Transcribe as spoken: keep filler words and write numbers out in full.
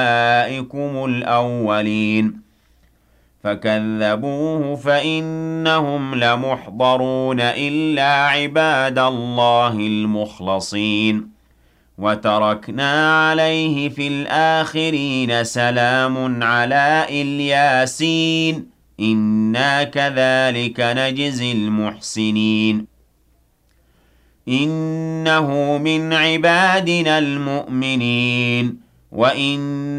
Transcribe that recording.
أُولَٰئِكُمُ الْأَوَّلِينَ فَكَذَّبُوهُ فَإِنَّهُمْ لَمُحْضَرُونَ إِلَّا عِبَادَ اللَّهِ الْمُخْلَصِينَ وَتَرَكْنَا عَلَيْهِ فِي الْآخِرِينَ سَلَامٌ عَلَىٰ إِلْ يَاسِينَ إِنَّا كَذَٰلِكَ نَجْزِي الْمُحْسِنِينَ إِنَّهُ مِنْ عِبَادِنَا الْمُؤْمِنِينَ وَإِنَّ